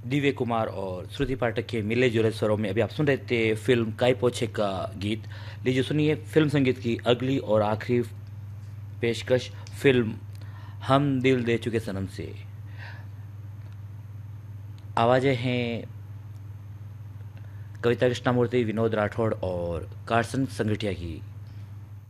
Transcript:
दिव्य कुमार और श्रुति पाठक के मिले जुले स्वरों में अभी आप सुन रहे थे फिल्म काय पोछे का गीत। लीजिए सुनिए फिल्म संगीत की अगली और आखिरी पेशकश, फिल्म हम दिल दे चुके सनम से। आवाज़ें हैं कविता कृष्णमूर्ति, विनोद राठौड़ और कार्सन संगठिया की।